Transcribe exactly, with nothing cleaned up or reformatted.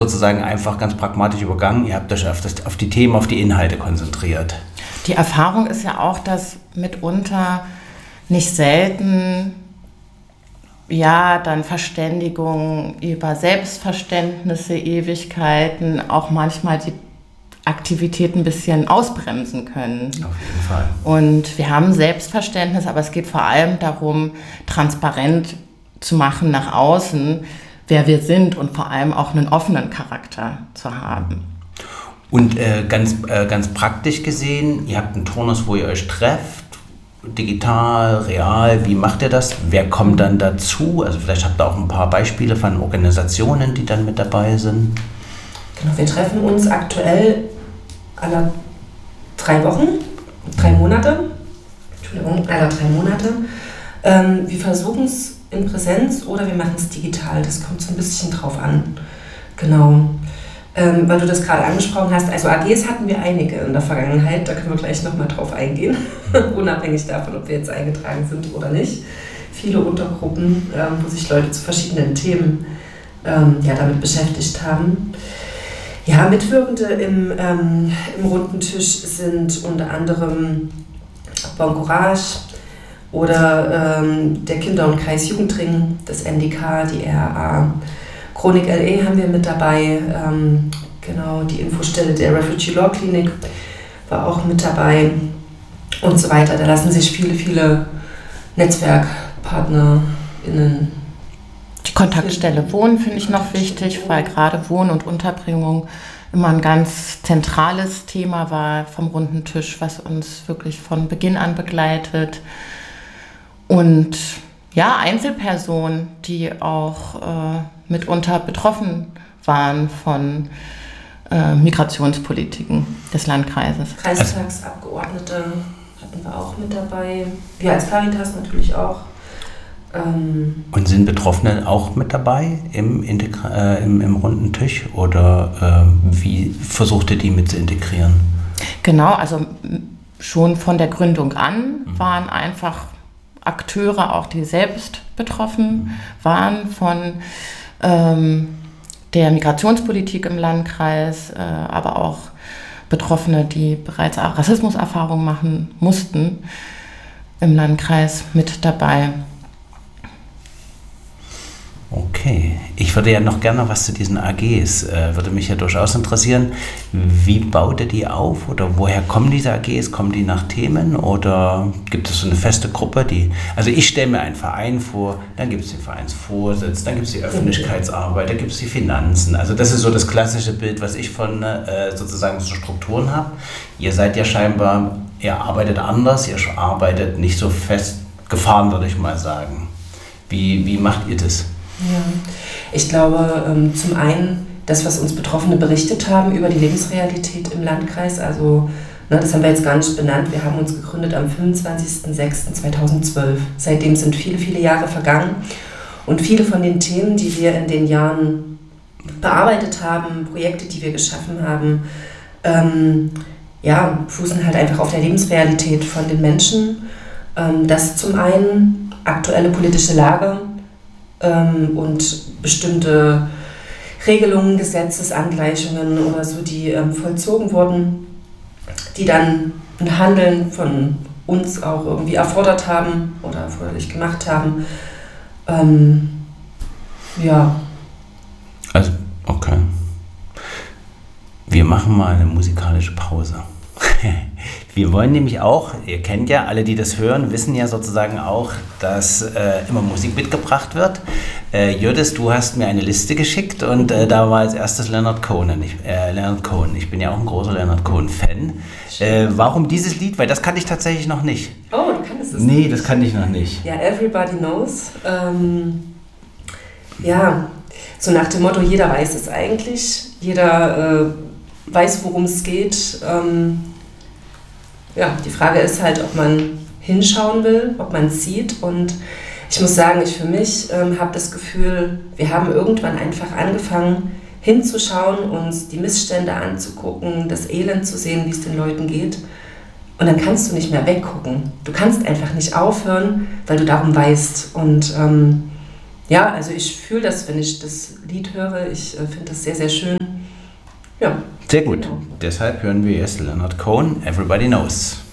sozusagen einfach ganz pragmatisch übergangen. Ihr habt euch auf, das, auf die Themen, auf die Inhalte konzentriert. Die Erfahrung ist ja auch, dass mitunter nicht selten ja dann Verständigung über Selbstverständnisse, Ewigkeiten, auch manchmal die Aktivität ein bisschen ausbremsen können. Auf jeden Fall. Und wir haben Selbstverständnis, aber es geht vor allem darum, transparent zu machen nach außen, wer wir sind und vor allem auch einen offenen Charakter zu haben. Und äh, ganz, äh, ganz praktisch gesehen, ihr habt einen Turnus, wo ihr euch trefft, digital, real, wie macht ihr das? Wer kommt dann dazu? Also vielleicht habt ihr auch ein paar Beispiele von Organisationen, die dann mit dabei sind. Genau, wir treffen uns aktuell alle drei Wochen, drei Monate, Entschuldigung, alle drei Monate. Ähm, wir versuchen es in Präsenz oder wir machen es digital, das kommt so ein bisschen drauf an. Genau. Ähm, weil du das gerade angesprochen hast, also A Gs hatten wir einige in der Vergangenheit, da können wir gleich nochmal drauf eingehen, unabhängig davon, ob wir jetzt eingetragen sind oder nicht. Viele Untergruppen, ähm, wo sich Leute zu verschiedenen Themen ähm, ja, damit beschäftigt haben. Ja, Mitwirkende im, ähm, im runden Tisch sind unter anderem Bon Courage oder ähm, der Kinder- und Kreisjugendring, das N D K, die R A. Chronik L E haben wir mit dabei, ähm, genau, die Infostelle der Refugee Law Clinic war auch mit dabei und so weiter. Da lassen sich viele, viele NetzwerkpartnerInnen. Die Kontaktstelle Wohnen finde ich noch wichtig, weil gerade Wohnen und Unterbringung immer ein ganz zentrales Thema war vom runden Tisch, was uns wirklich von Beginn an begleitet. Und ja, Einzelpersonen, die auch äh, mitunter betroffen waren von äh, Migrationspolitiken des Landkreises. Kreistagsabgeordnete hatten wir auch mit dabei. Wir als Caritas natürlich auch. Ähm Und sind Betroffene auch mit dabei im, Integra- äh, im, im runden Tisch oder äh, wie versucht ihr die mit zu integrieren? Genau, also schon von der Gründung an waren einfach Akteure, auch die selbst betroffen waren von ähm, der Migrationspolitik im Landkreis, äh, aber auch Betroffene, die bereits auch Rassismuserfahrungen machen mussten, im Landkreis mit dabei. Okay, ich würde ja noch gerne was zu diesen A Gs, äh, würde mich ja durchaus interessieren. Wie baut ihr die auf oder woher kommen diese A Gs? Kommen die nach Themen oder gibt es so eine feste Gruppe, die, also ich stelle mir einen Verein vor, dann gibt es den Vereinsvorsitz, dann gibt es die Öffentlichkeitsarbeit, dann gibt es die Finanzen. Also das ist so das klassische Bild, was ich von äh, sozusagen so Strukturen habe. Ihr seid ja scheinbar, ihr arbeitet anders, ihr arbeitet nicht so festgefahren, würde ich mal sagen. Wie, wie macht ihr das? Ja, ich glaube, ähm, zum einen das, was uns Betroffene berichtet haben über die Lebensrealität im Landkreis, also ne, das haben wir jetzt gar nicht benannt, wir haben uns gegründet am fünfundzwanzigsten sechsten zweitausendzwölf. Seitdem sind viele, viele Jahre vergangen und viele von den Themen, die wir in den Jahren bearbeitet haben, Projekte, die wir geschaffen haben, ähm, ja, fußen halt einfach auf der Lebensrealität von den Menschen. Ähm, das zum einen, aktuelle politische Lage, und bestimmte Regelungen, Gesetzesangleichungen oder so, die ähm, vollzogen wurden, die dann ein Handeln von uns auch irgendwie erfordert haben oder erforderlich gemacht haben. Ähm, ja. Also, okay. Wir machen mal eine musikalische Pause. Wir wollen nämlich auch, ihr kennt ja, alle, die das hören, wissen ja sozusagen auch, dass äh, immer Musik mitgebracht wird. Äh, Jördis, du hast mir eine Liste geschickt und äh, da war als erstes Leonard Cohen. Ich, äh, Leonard Cohen. Ich bin ja auch ein großer Leonard Cohen-Fan. Äh, warum dieses Lied? Weil das kannte ich tatsächlich noch nicht. Oh, du kanntest es nee, nicht? Nee, das kannte ich noch nicht. Ja, Everybody Knows. Ähm, ja, so nach dem Motto, jeder weiß es eigentlich. Jeder äh, weiß, worum es geht. Ähm, Ja, die Frage ist halt, ob man hinschauen will, ob man es sieht. Und ich muss sagen, ich für mich ähm, habe das Gefühl, wir haben irgendwann einfach angefangen hinzuschauen, uns die Missstände anzugucken, das Elend zu sehen, wie es den Leuten geht. Und dann kannst du nicht mehr weggucken. Du kannst einfach nicht aufhören, weil du darum weißt. Und ähm, Ja, also ich fühle das, wenn ich das Lied höre. Ich äh, finde das sehr, sehr schön. Ja. Sehr gut. Genau. Deshalb hören wir jetzt Leonard Cohen, Everybody Knows.